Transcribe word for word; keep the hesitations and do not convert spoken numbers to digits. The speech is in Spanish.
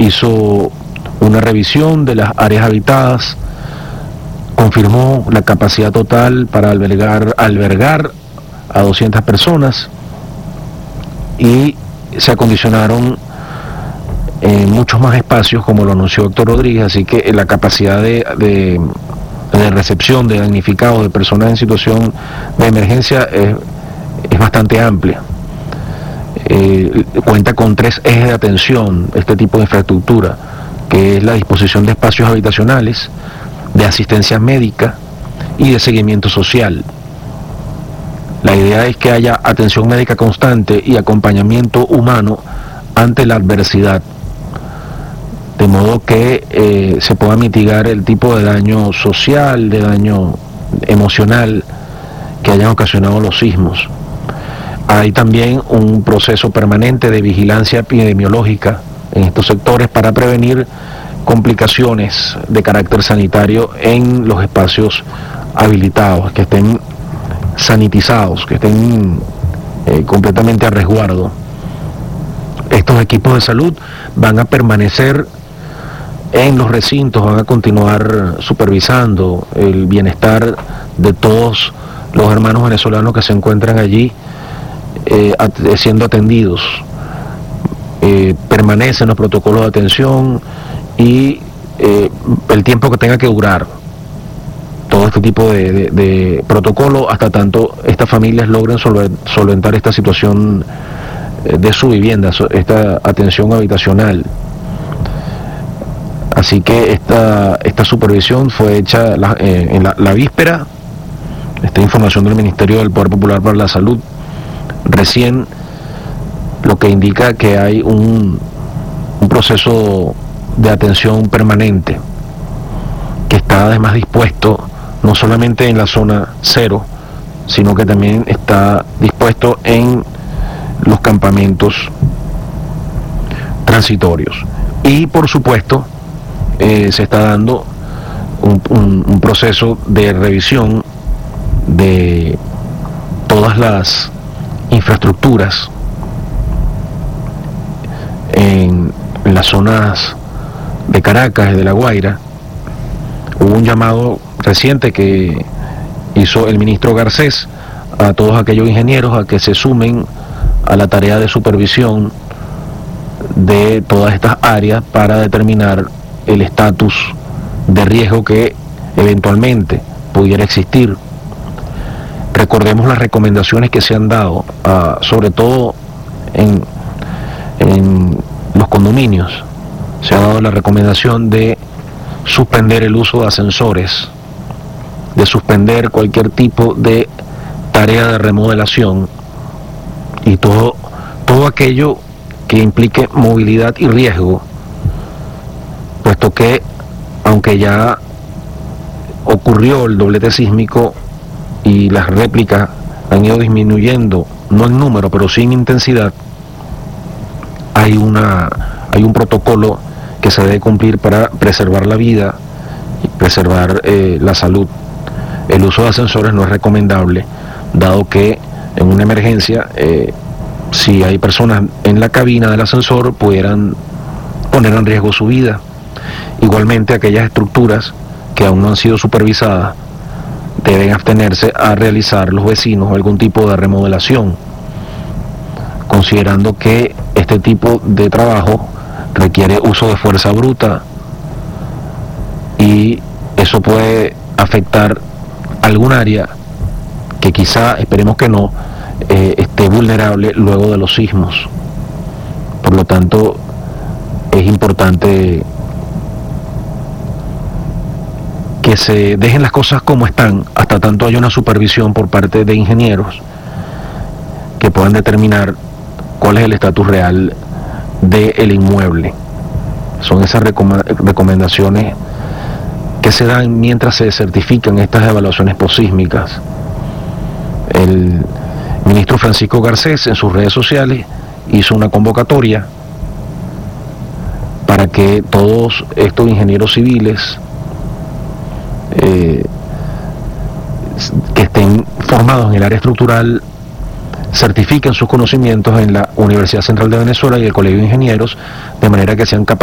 hizo una revisión de las áreas habitadas, confirmó la capacidad total para albergar, albergar a doscientas personas y se acondicionaron eh, muchos más espacios, como lo anunció Héctor Rodríguez, así que la capacidad de, de, de recepción de damnificados, de personas en situación de emergencia es, es bastante amplia. Eh, cuenta con tres ejes de atención este tipo de infraestructura, que es la disposición de espacios habitacionales, de asistencia médica y de seguimiento social. La idea es que haya atención médica constante y acompañamiento humano ante la adversidad, de modo que eh, se pueda mitigar el tipo de daño social, de daño emocional que hayan ocasionado los sismos. Hay también un proceso permanente de vigilancia epidemiológica en estos sectores para prevenir complicaciones de carácter sanitario en los espacios habilitados, que estén sanitizados, que estén eh, completamente a resguardo. Estos equipos de salud van a permanecer en los recintos, van a continuar supervisando el bienestar de todos los hermanos venezolanos que se encuentran allí eh, at siendo atendidos. Eh, permanecen los protocolos de atención y eh, el tiempo que tenga que durar todo este tipo de, de, de protocolo, hasta tanto estas familias logren solventar esta situación de su vivienda, esta atención habitacional. Así que esta, esta supervisión fue hecha la, eh, en la, la víspera. Esta información del Ministerio del Poder Popular para la Salud recién, lo que indica que hay un, un proceso de atención permanente que está además dispuesto no solamente en la zona cero, sino que también está dispuesto en los campamentos transitorios. Y por supuesto eh, se está dando un, un, un proceso de revisión de todas las infraestructuras en, en las zonas de Caracas y de La Guaira. Hubo un llamado reciente que hizo el ministro Garcés a todos aquellos ingenieros a que se sumen a la tarea de supervisión de todas estas áreas para determinar el estatus de riesgo que eventualmente pudiera existir. Recordemos las recomendaciones que se han dado, uh, sobre todo en, en los condominios. Se ha dado la recomendación de suspender el uso de ascensores, de suspender cualquier tipo de tarea de remodelación y todo, todo aquello que implique movilidad y riesgo, puesto que aunque ya ocurrió el doblete sísmico y las réplicas han ido disminuyendo, no en número, pero sí en intensidad, hay, una, hay un protocolo que se debe cumplir para preservar la vida y preservar eh, la salud. El uso de ascensores no es recomendable, dado que en una emergencia, eh, si hay personas en la cabina del ascensor, pudieran poner en riesgo su vida. Igualmente, aquellas estructuras que aún no han sido supervisadas deben abstenerse a realizar los vecinos algún tipo de remodelación, considerando que este tipo de trabajo requiere uso de fuerza bruta y eso puede afectar algún área que quizá, esperemos que no, eh, esté vulnerable luego de los sismos. Por lo tanto, es importante que se dejen las cosas como están, hasta tanto haya una supervisión por parte de ingenieros que puedan determinar cuál es el estatus real del inmueble. Son esas recomendaciones que se dan mientras se certifican estas evaluaciones posísmicas. El ministro Francisco Garcés en sus redes sociales hizo una convocatoria para que todos estos ingenieros civiles eh, que estén formados en el área estructural certifiquen sus conocimientos en la Universidad Central de Venezuela y el Colegio de Ingenieros, de manera que sean capaces